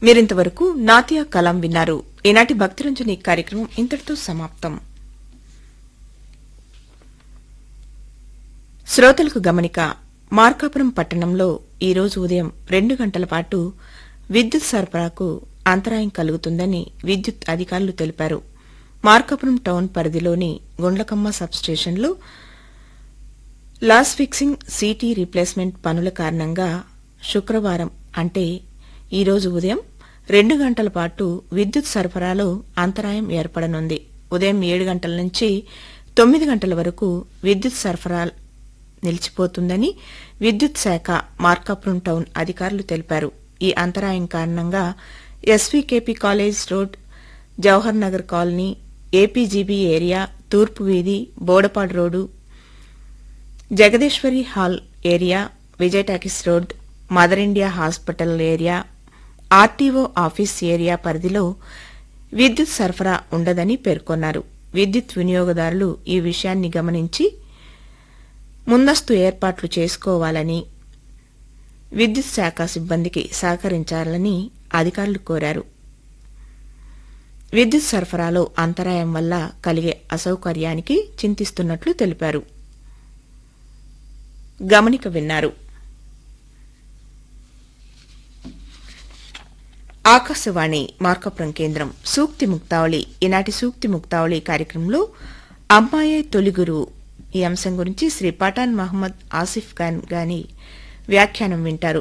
మీరింతవరకు నాతియా కలాం విన్నారు. ఈనాటి భక్తిరంజని కార్యక్రమం ఇంతటితో సమాప్తం. శ్రోతలకు గమనిక. మార్కాపురం పట్టణంలో ఈరోజు ఉదయం 2 గంటల పాటు విద్యుత్ సరఫరాకు అంతరాయం కలుగుతుందని విద్యుత్ అధికారులు తెలిపారు. మార్కాపురం టౌన్ పరిధిలోని Gundlakamma సబ్స్టేషన్లో loss fixing CT replacement పనుల కారణంగా శుక్రవారం అంటే ఈరోజు ఉదయం 2 గంటల పాటు విద్యుత్ సరఫరాలో అంతరాయం ఏర్పడనుంది. ఉదయం 7 గంటల నుంచి 9 గంటల వరకు విద్యుత్ సరఫరా నిలిచిపోతుందని విద్యుత్ శాఖ మార్కాపురం టౌన్ అధికారులు తెలిపారు. ఈ అంతరాయం కారణంగా ఎస్వీకేపీ college road, Jawahar Nagar colony, APGB area, తూర్పు వీధి, Bodapadu road, Jagadeeswari hall area, Vijay talkies road, mother India hospital area, RTO office area పరిధిలో విద్యుత్ సరఫరా ఉండదని పేర్కొన్నారు. విద్యుత్ వినియోగదారులు ఈ విషయాన్ని గమనించి ముందస్తు ఏర్పాట్లు చేసుకోవాలని, విద్యుత్ శాఖ సిబ్బందికి సహకరించాలని అధికారులు కోరారు. విద్యుత్ సరఫరాలో అంతరాయం వల్ల కలిగే అసౌకర్యానికి చింతిస్తున్నట్లు తెలిపారు. గమనిక విన్నారు. ఆకాశవాణి మార్కాపురం కేంద్రం. సూక్తి ముక్తావళి. ఈనాటి సూక్తి ముక్తావళి కార్యక్రమంలో అమ్మాయే తొలి గురువు ఈ అంశం గురించి శ్రీ పఠాన్ మహమ్మద్ ఆసిఫ్ ఖాన్ గాని వ్యాఖ్యానం వింటారు.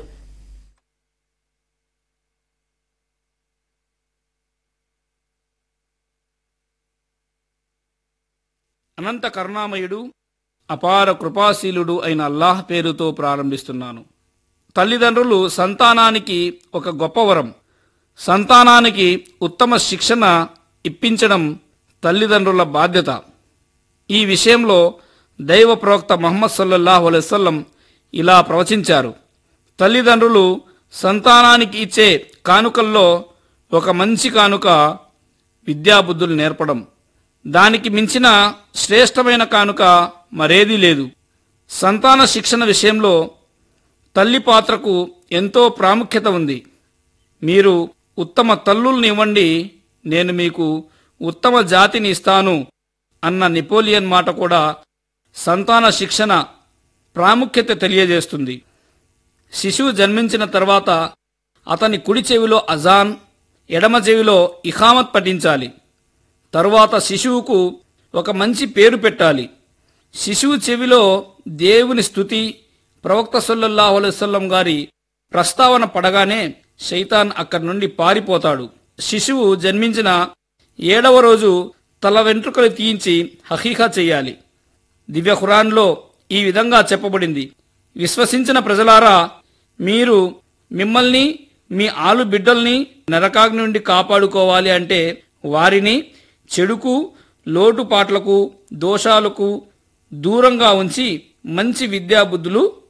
అనంత కరుణామయుడు, అపార కృపాశీలుడు అయిన అల్లాహ్ పేరుతో ప్రారంభిస్తున్నాను. తల్లిదండ్రులు సంతానానికి ఒక గొప్ప వరం. సంతానానికి ఉత్తమ శిక్షణ ఇప్పించడం తల్లిదండ్రుల బాధ్యత. ఈ విషయంలో దైవ ప్రవక్త ముహమ్మద్ సల్లల్లాహు అలైహి వసల్లం ఇలా ప్రవచించారు: తల్లిదండ్రులు సంతానానికి ఇచ్చే కానుకల్లో ఒక మంచి కానుక విద్యాబుద్ధులు నేర్పడం. దానికి మించిన శ్రేష్టమైన కానుక మరేదీ లేదు. సంతాన శిక్షణ విషయంలో తల్లి పాత్రకు ఎంతో ప్రాముఖ్యత ఉంది. మీరు ఉత్తమ తల్లుల్నివ్వండి, నేను మీకు ఉత్తమ జాతిని ఇస్తాను అన్న నెపోలియన్ మాట కూడా సంతాన శిక్షణ ప్రాముఖ్యత తెలియజేస్తుంది. శిశువు జన్మించిన తర్వాత అతని కుడి చెవిలో అజాన్, ఎడమ చెవిలో ఇఖామత్ పఠించాలి. తరువాత శిశువుకు ఒక మంచి పేరు పెట్టాలి. శిశువు చెవిలో దేవుని స్తుతి, ప్రవక్త సల్లల్లాహు అలైహి వసల్లం గారి ప్రస్తావన పడగానే శైతాన్ అక్కడి నుండి పారిపోతాడు. శిశువు జన్మించిన 7వ రోజు తల వెంట్రుకలు తీయించి హకీకా చెయ్యాలి. దివ్య ఖురాన్లో ఈ విధంగా చెప్పబడింది: విశ్వసించిన ప్రజలారా, మీరు మిమ్మల్ని మీ ఆలు బిడ్డల్ని నరకాగ్ని నుండి కాపాడుకోవాలి అంటే వారిని చెడుకు, లోటుపాట్లకు, దోషాలకు దూరంగా ఉంచి మంచి విద్యాబుద్ధులు